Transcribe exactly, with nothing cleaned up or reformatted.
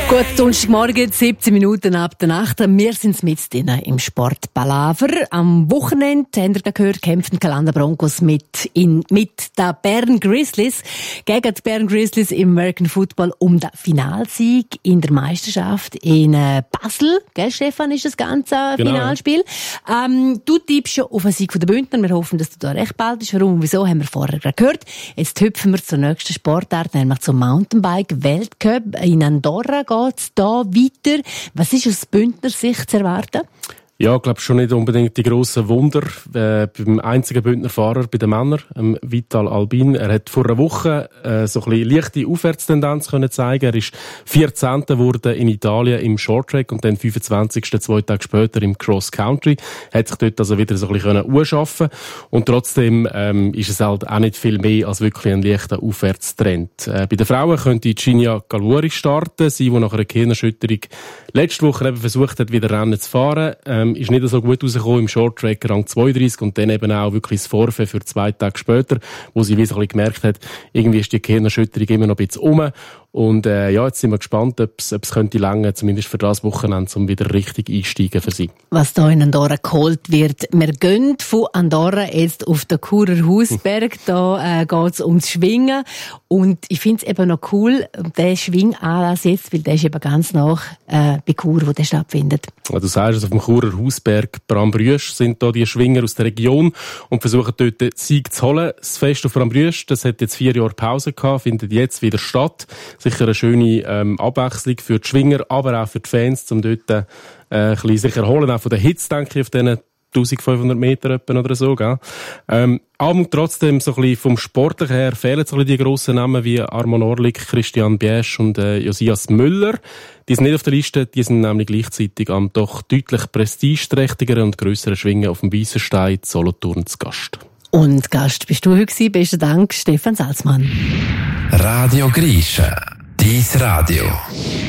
Gut, Donnerstagmorgen, siebzehn Minuten ab der Nacht. Wir sind mit im Sport Palaver. Am Wochenende, habt ihr gehört, kämpfen die Kalanda Broncos mit, in, mit den Bern Grizzlies gegen die Bern Grizzlies im American Football um den Finalsieg in der Meisterschaft in äh, Basel. Gell, Stefan, ist das ganze genau, Finalspiel. Ja. Ähm, du tippst schon auf den Sieg der Bündner. Wir hoffen, dass du da recht bald bist. Warum und wieso, haben wir vorher gerade gehört. Jetzt hüpfen wir zur nächsten Sportart, nämlich zum Mountainbike-Weltcup in Andorra. Geht's da weiter? Was ist aus Bündner Sicht zu erwarten? Ja, ich glaube schon nicht unbedingt die grossen Wunder äh, beim einzigen Bündner Fahrer bei den Männern, ähm, Vital Albin. Er hat vor einer Woche äh, so ein bisschen leichte Aufwärtstendenz können zeigen. Er ist vierzehnter geworden in Italien im Shorttrack und dann fünfundzwanzigsten zwei Tage später im Cross Country. Hat sich dort also wieder so ein bisschen anschaffen können. Und trotzdem ähm, ist es halt auch nicht viel mehr als wirklich ein leichter Aufwärtstrend. Äh, bei den Frauen könnte Ginia Galuri starten, sie, die nach einer Gehirnerschütterung letzte Woche eben versucht hat, wieder Rennen zu fahren. Ähm, ist nicht so gut rausgekommen im Shorttrack Rang zweiunddreißig und dann eben auch wirklich das Vorfeld für zwei Tage später, wo sie wie so ein bisschen gemerkt hat, irgendwie ist die Gehirnerschütterung immer noch ein bisschen rum. Und äh, ja, jetzt sind wir gespannt, ob es könnte lange, zumindest für das Wochenende, um wieder richtig einsteigen für sie. Was da in Andorra geholt wird. Wir gehen von Andorra jetzt auf den Churer Hausberg. Da äh, geht es ums Schwingen. Und ich finde es eben noch cool, der Schwinganlass jetzt, weil der ist eben ganz nach äh, bei Chur, wo der stattfindet. Ja, du sagst es, auf dem Churer Hausberg Brambrüsch sind da die Schwinger aus der Region und versuchen dort den Sieg zu holen. Das Fest auf Brambrüsch, das hat jetzt vier Jahre Pause gehabt, findet jetzt wieder statt. Sicher eine schöne ähm, Abwechslung für die Schwinger, aber auch für die Fans, um dort äh, ein bisschen sich erholen, auch von den Hits, denke ich, auf diesen eintausendfünfhundert Meter etwa oder so, gell? Ähm, aber trotzdem, so ein bisschen vom Sportlichen her, fehlen so ein bisschen die grossen Namen wie Armand Orlik, Christian Biesch und äh, Josias Müller. Die sind nicht auf der Liste, die sind nämlich gleichzeitig am doch deutlich prestigeträchtigeren und grösseren Schwingen auf dem Weissenstein Solothurn zu Gast. Und Gast bist du heute. Besten Dank, Stefan Salzmann. Radio Grisha, dies Radio.